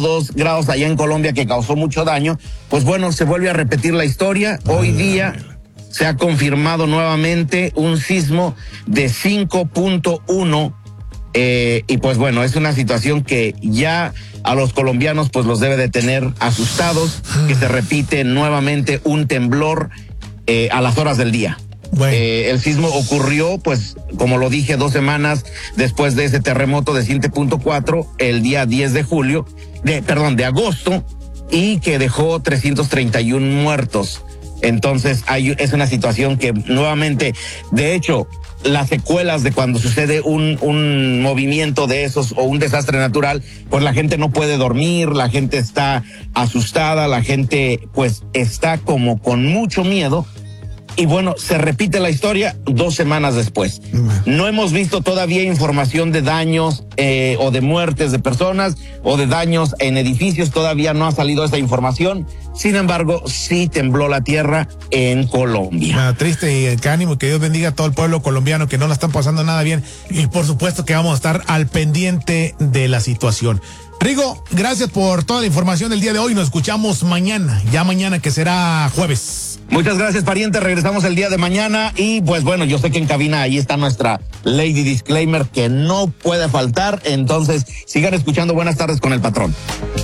grados allá en Colombia que causó mucho daño, pues bueno, se vuelve a repetir la historia. Hoy día se ha confirmado nuevamente un sismo de 5.1 y pues bueno, es una situación que ya a los colombianos pues los debe de tener asustados, que se repite nuevamente un temblor a las horas del día. Bueno. El sismo ocurrió, pues, como lo dije, 2 semanas después de ese terremoto de 7.4, el día 10 de agosto, y que dejó 331 muertos. Entonces, es una situación que nuevamente, de hecho, las secuelas de cuando sucede un movimiento de esos o un desastre natural, pues la gente no puede dormir, la gente está asustada, la gente pues está como con mucho miedo. Y bueno, se repite la historia 2 semanas después. No hemos visto todavía información de daños o de muertes de personas o de daños en edificios. Todavía no ha salido esa información. Sin embargo, sí tembló la tierra en Colombia. Triste y que ánimo, que Dios bendiga a todo el pueblo colombiano que no la están pasando nada bien. Y por supuesto que vamos a estar al pendiente de la situación. Rigo, gracias por toda la información del día de hoy. Nos escuchamos mañana, ya mañana que será jueves. Muchas gracias, pariente. Regresamos el día de mañana y pues bueno, yo sé que en cabina ahí está nuestra Lady Disclaimer que no puede faltar. Entonces, sigan escuchando Buenas Tardes con el Patrón.